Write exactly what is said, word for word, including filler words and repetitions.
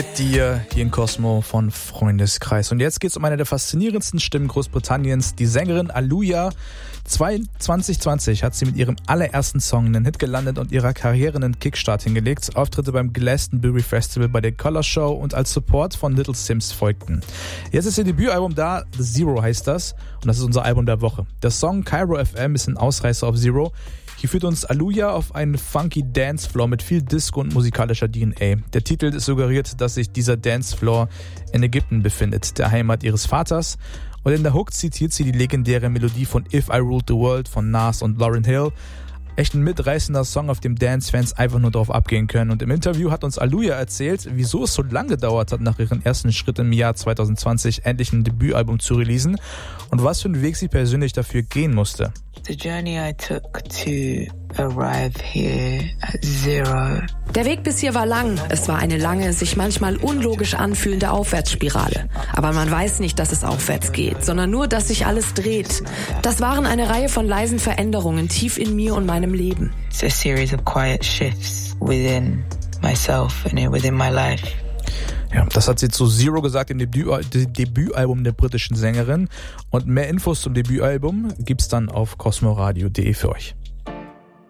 Dir hier in Cosmo von Freundeskreis. Und jetzt geht es um eine der faszinierendsten Stimmen Großbritanniens, die Sängerin Aaliyah. zwanzig zwanzig hat sie mit ihrem allerersten Song einen Hit gelandet und ihrer Karriere einen Kickstart hingelegt. Auftritte beim Glastonbury Festival, bei der Color Show und als Support von Little Sims folgten. Jetzt ist ihr Debütalbum da, The Zero heißt das, und das ist unser Album der Woche. Der Song Cairo F M ist ein Ausreißer auf Zero. Hier führt uns Aaliyah auf einen funky Dancefloor mit viel Disco und musikalischer D N A. Der Titel suggeriert, dass sich dieser Dancefloor in Ägypten befindet, der Heimat ihres Vaters. Und in der Hook zitiert sie die legendäre Melodie von If I Ruled the World von Nas und Lauryn Hill. Echt ein mitreißender Song, auf dem Dance-Fans einfach nur drauf abgehen können. Und im Interview hat uns Aaliyah erzählt, wieso es so lange gedauert hat, nach ihrem ersten Schritt im Jahr zwanzig zwanzig endlich ein Debütalbum zu releasen und was für einen Weg sie persönlich dafür gehen musste. The journey I took to arrive here at zero. Der Weg bis hier war lang. Es war eine lange, sich manchmal unlogisch anfühlende Aufwärtsspirale. Aber man weiß nicht, dass es aufwärts geht, sondern nur, dass sich alles dreht. Das waren eine Reihe von leisen Veränderungen tief in mir und meinem Leben. It's a series of quiet shifts within myself and within my life. Ja, das hat sie zu Zero gesagt, dem Debüt- Debütalbum der britischen Sängerin. Und mehr Infos zum Debütalbum gibt's dann auf cosmoradio punkt de für euch.